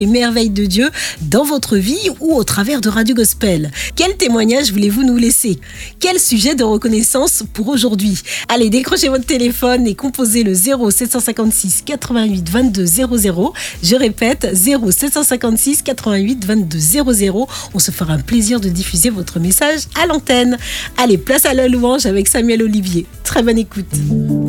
les merveilles de Dieu dans votre vie ou au travers de Radio Gospel. Quel témoignage voulez-vous nous laisser? Quel sujet de reconnaissance pour aujourd'hui? Allez, décrochez votre téléphone et composez le 0756 88 22 00. Je répète, 0756 88 22 00. On se fera un plaisir de diffuser votre message à l'antenne. Allez, place à la louange avec Samuel Olivier. Très bonne écoute.